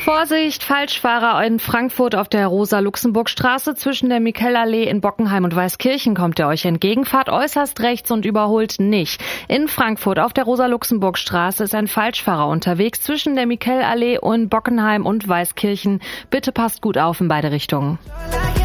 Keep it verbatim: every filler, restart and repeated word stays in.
Vorsicht, Falschfahrer in Frankfurt auf der Rosa-Luxemburg-Straße zwischen der Michelallee in Bockenheim und Weißkirchen kommt er euch entgegen. Fahrt äußerst rechts und überholt nicht. In Frankfurt auf der Rosa-Luxemburg-Straße ist ein Falschfahrer unterwegs zwischen der Michelallee und Bockenheim und Weißkirchen. Bitte passt gut auf in beide Richtungen.